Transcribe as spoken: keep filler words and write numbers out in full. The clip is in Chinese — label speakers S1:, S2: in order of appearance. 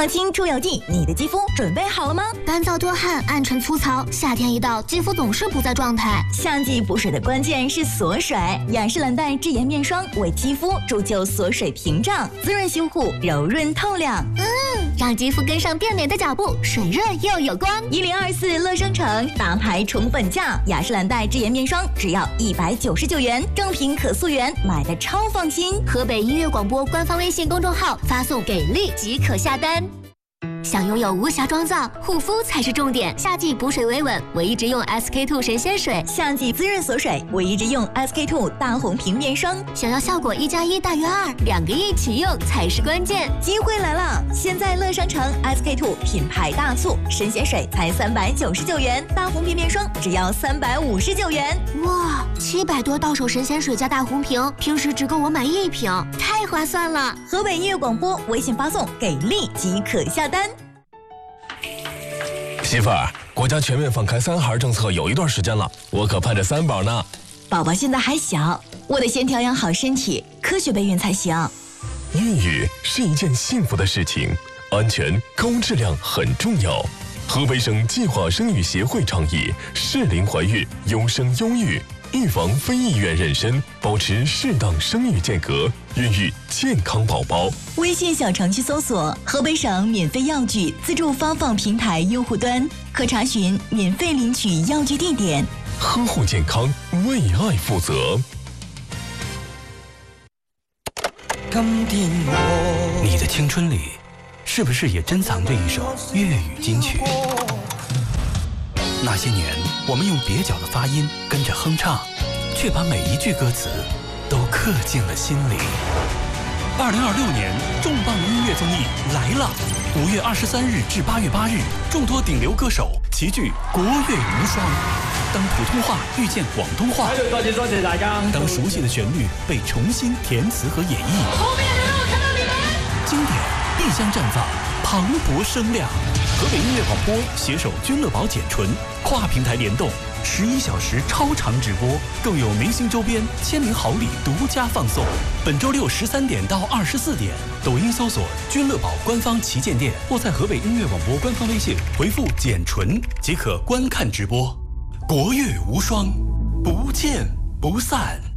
S1: 抗菌除油剂，你的肌肤准备好了吗？
S2: 干燥多汗、暗沉粗糙，夏天一到，肌肤总是不在状态。
S1: 夏季补水的关键是锁水，雅诗兰黛智妍面霜为肌肤铸就锁水屏障，滋润修护，柔润透亮。
S2: 嗯，让肌肤跟上变美的脚步，水润又有光。
S1: 一零二四乐商城大牌宠粉价，雅诗兰黛智妍面霜只要一百九十九元，正品可溯源，买的超放心。
S2: 河北音乐广播官方微信公众号发送给力即可下单。想拥有无瑕妆造，护肤才是重点。夏季补水维稳，我一直用 S K two 神仙水；
S1: 夏季滋润锁水，我一直用 S K two 大红瓶面霜。
S2: 想要效果一加一大于二，两个一起用才是关键。
S1: 机会来了！现在乐商城 S K two 品牌大促，神仙水才三百九十九元，大红瓶面霜只要三百五十九元。
S2: 哇，七百多到手神仙水加大红瓶，平时只够我买一瓶，太划算了！
S1: 河北音乐广播微信发送给力即可下单。
S3: 媳妇儿，国家全面放开三孩政策有一段时间了，我可盼着三宝呢。
S1: 宝宝现在还小，我得先调养好身体，科学备孕才行。
S3: 孕育是一件幸福的事情，安全高质量很重要。河北省计划生育协会倡议适龄怀孕，优生优育，预防非意愿妊娠，保持适当生育间隔，孕育健康宝宝。
S1: 微信小程序搜索河北省免费药具自助发放平台用户端，可查询免费领取药具地点。
S3: 呵护健康，为爱负责。
S4: 你的青春里，是不是也珍藏着一首粤语金曲？那些年，我们用蹩脚的发音跟着哼唱，却把每一句歌词都刻进了心里。二零二六年重磅音乐综艺来了！五月二十三日至八月八日，众多顶流歌手齐聚国乐无双。当普通话遇见广东话，
S5: 多谢多谢大家。
S4: 当熟悉的旋律被重新填词和演绎，
S5: 后面能让我看到你们。
S4: 经典必将绽放，磅礴声量。河北音乐广播携手君乐宝简纯，跨平台联动，十一小时超长直播，更有明星周边、签名好礼独家放送。本周六十三点到二十四点，抖音搜索君乐宝官方旗舰店，或在河北音乐广播官方微信回复“简纯”即可观看直播。国乐无双，不见不散。